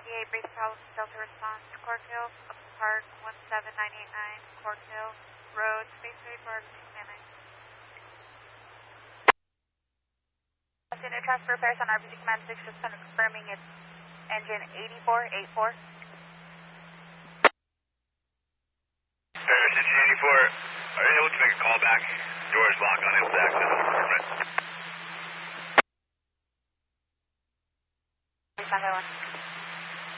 58, base Delta response, Corkhill, Park 17989, Corkhill Road, Spaceway Park 299. Air transfer repairs on RBC Command 6, just confirming it's engine 8484. Engine 84, are you able to make a call back?